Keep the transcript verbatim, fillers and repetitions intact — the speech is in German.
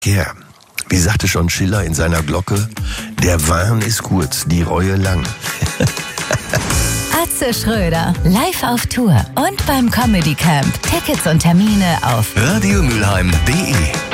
Ja, wie sagte schon Schiller in seiner Glocke, der Wahn ist kurz, die Reue lang. Atze Schröder, live auf Tour und beim Comedy Camp. Tickets und Termine auf radiomülheim punkt de